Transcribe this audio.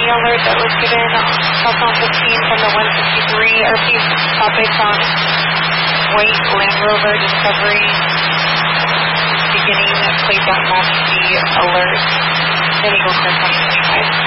alert that was given Falcon 15 from the 153 RP topics on white Land Rover Discovery beginning plate that matched the alert in Eagle Clear 2025.